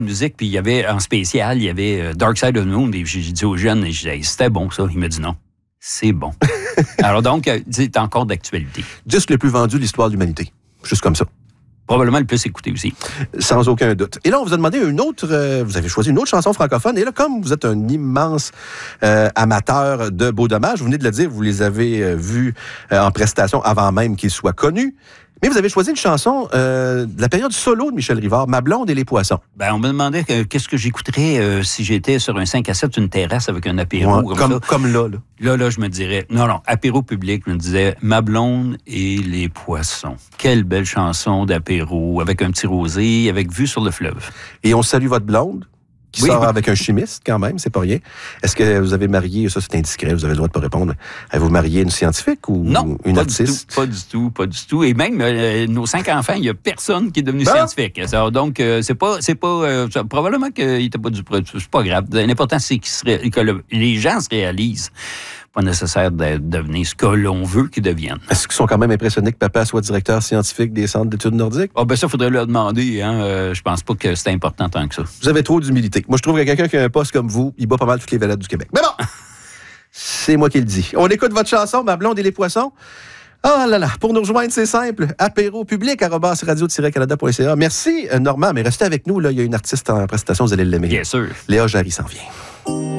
musique, puis il y avait, en spécial, il y avait Dark Side of the Moon, et j'ai dit aux jeunes, et j'ai dit, c'était bon ça. Il m'a dit non, c'est bon. Alors donc, c'est encore d'actualité. Disque le plus vendu de l'histoire de l'humanité. Juste comme ça. Probablement le plus écouté aussi. Sans aucun doute. Et là, on vous a demandé vous avez choisi une autre chanson francophone. Et là, comme vous êtes un immense amateur de Beau Dommage, vous venez de le dire, vous les avez vus en prestation avant même qu'ils soient connus. Mais vous avez choisi une chanson de la période solo de Michel Rivard, Ma blonde et les poissons. Ben, on me demandait qu'est-ce que j'écouterais si j'étais sur un 5 à 7, une terrasse avec un apéro. Ouais, comme là. Là, je me dirais... Non, apéro public, je me disais Ma blonde et les poissons. Quelle belle chanson d'apéro, avec un petit rosé, avec vue sur le fleuve. Et on salue votre blonde, qui sort avec un chimiste, quand même, c'est pas rien. Est-ce que vous avez marié, ça c'est indiscret, vous avez le droit de pas répondre, avez-vous marié une scientifique ou une artiste? Pas du tout. Et même, nos 5 enfants, il y a personne qui est devenu scientifique. Alors, donc, c'est pas probablement qu'il n'était pas du produit. C'est pas grave. L'important, c'est que les gens se réalisent. Pas nécessaire de devenir ce que l'on veut qu'ils deviennent. Est-ce qu'ils sont quand même impressionnés que papa soit directeur scientifique des centres d'études nordiques? Ah, ça, faudrait leur demander. Je pense pas que c'est important tant que ça. Vous avez trop d'humilité. Moi, je trouve que quelqu'un qui a un poste comme vous, il bat pas mal toutes les vedettes du Québec. Mais bon, c'est moi qui le dis. On écoute votre chanson, Ma blonde et les poissons. Ah là là, pour nous rejoindre, c'est simple. apéropublic@radio-canada.ca. Merci, Normand, mais restez avec nous. Là, il y a une artiste en prestation, vous allez l'aimer. Bien sûr. Léa Jarry s'en vient.